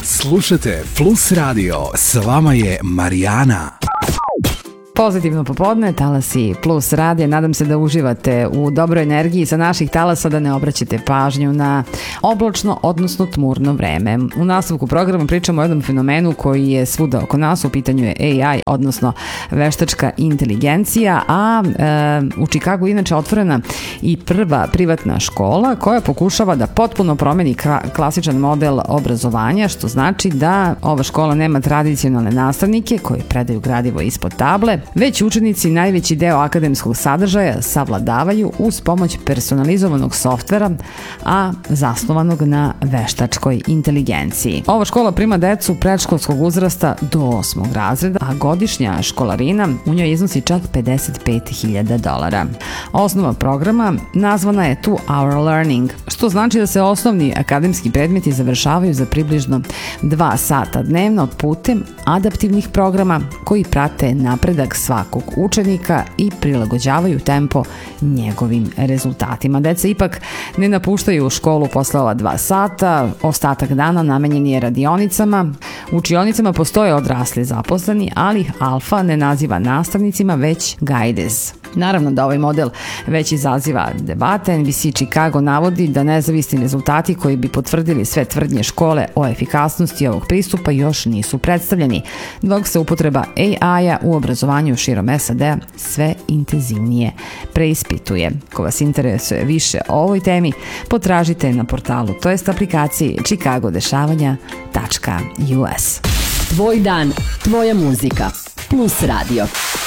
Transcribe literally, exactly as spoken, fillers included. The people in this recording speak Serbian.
Slušajte Plus Radio, s vama je Marijana. Pozitivno popodne, talasi Plus radija. Nadam se da uživate u dobroj energiji sa naših talasa, da ne obraćate pažnju na oblačno, odnosno tmurno vreme. U nastavku programa pričamo o jednom fenomenu koji je svuda oko nas, u pitanju je A I, odnosno veštačka inteligencija, a e, u Čikagu inače otvorena i prva privatna škola koja pokušava da potpuno promeni klasičan model obrazovanja, što znači da ova škola nema tradicionalne nastavnike koji predaju gradivo ispod table, već učenici najveći deo akademskog sadržaja savladavaju uz pomoć personalizovanog softvera, a zasnovanog na veštačkoj inteligenciji. Ova škola prima decu predškolskog uzrasta do osmog razreda, a godišnja školarina u njoj iznosi čak pedeset pet hiljada dolara. Osnova programa nazvana je Two Hour Learning, što znači da se osnovni akademski predmeti završavaju za približno dva sata dnevno putem adaptivnih programa koji prate napredak svakog učenika i prilagođavaju tempo njegovim rezultatima. Deca ipak ne napuštaju školu posle ova dva sata, ostatak dana namenjen je radionicama. U učionicama postoje odrasli zaposleni, ali ih Alfa ne naziva nastavnicima, već guides. Naravno da ovaj model već izaziva debate. N B C Chicago navodi da nezavisni rezultati koji bi potvrdili sve tvrdnje škole o efikasnosti ovog pristupa još nisu predstavljeni, dok se upotreba A I-a u obrazovanju širom S A D-a sve intenzivnije preispituje. Ko vas interesuje više o ovoj temi, potražite na portalu, to jest aplikaciji chicago dešavanja tačka u s. Tvoj dan, tvoja muzika, Plus Radio.